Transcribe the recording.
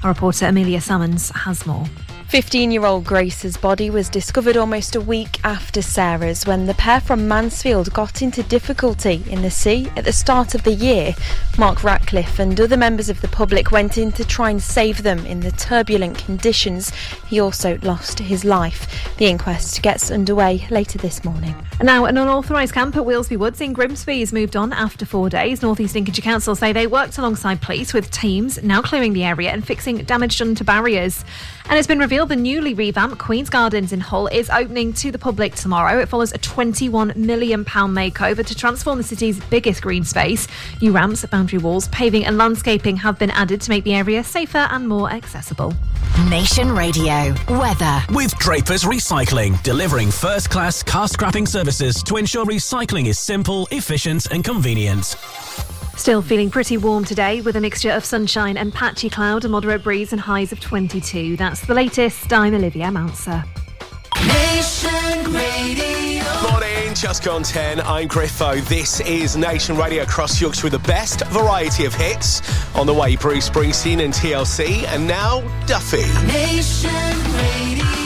Our reporter Amelia Salmons has more. 15-year-old Grace's body was discovered almost a week after Sarah's when the pair from Mansfield got into difficulty in the sea at the start of the year. Mark Ratcliffe and other members of the public went in to try and save them in the turbulent conditions. He also lost his life. The inquest gets underway later this morning. And now, an unauthorised camp at Wheelsby Woods in Grimsby has moved on after 4 days. North East Lincolnshire Council say they worked alongside police with teams now clearing the area and fixing damage done to barriers. And it's been revealed the newly revamped Queen's Gardens in Hull is opening to the public tomorrow. It follows a £21 million makeover to transform the city's biggest green space. New ramps, boundary walls, paving and landscaping have been added to make the area safer and more accessible. Nation Radio weather. With Draper's Recycling, delivering first-class car scrapping services to ensure recycling is simple, efficient and convenient. Still feeling pretty warm today with a mixture of sunshine and patchy cloud, a moderate breeze and highs of 22. That's the latest. I'm Olivia Mounser. Nation Radio. Morning, just gone 10. I'm Griffo. This is Nation Radio across Yorkshire with the best variety of hits. On the way, Bruce Springsteen and TLC, and now Duffy. Nation Radio.